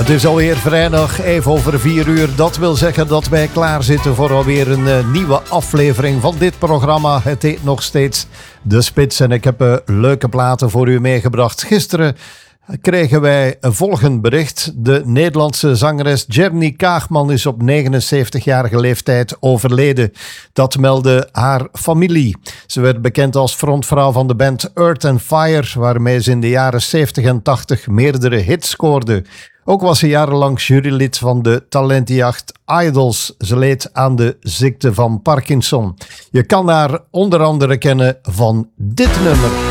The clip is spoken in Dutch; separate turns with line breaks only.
Het is alweer vrijdag, even over 4 uur. Dat wil zeggen dat wij klaar zitten voor alweer een nieuwe aflevering van dit programma. Het heet nog steeds De Spits en ik heb leuke platen voor u meegebracht. Gisteren kregen wij een volgend bericht. De Nederlandse zangeres Jenny Kaagman is op 79-jarige leeftijd overleden. Dat meldde haar familie. Ze werd bekend als frontvrouw van de band Earth and Fire, waarmee ze in de jaren 70 en 80 meerdere hits scoorde. Ook was ze jarenlang jurylid van de talentenjacht Idols. Ze leed aan de ziekte van Parkinson. Je kan haar onder andere kennen van dit nummer.